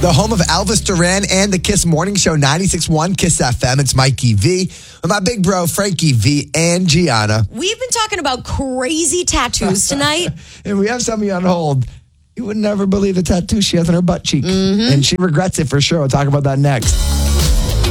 The home of Elvis Duran and the Kiss Morning Show, 96.1 Kiss FM. It's Mikey V with my big bro, Frankie V and Gianna. We've been talking about crazy tattoos tonight. And we have somebody on hold. You would never believe the tattoo she has on her butt cheek. And she regrets it for sure. We'll talk about that next.